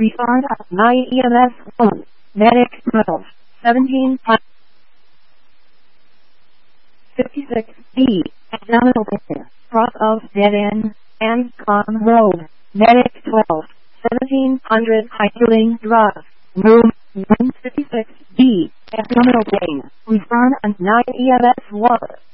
Refund of 9 EMS 1. Medic 12. 17. 56. D. Abdominal pain. Cross of dead end. And con road. Medic 12. 1700. Healing drugs. Room 156. D. Abdominal pain. Refund and 9 EMS 1.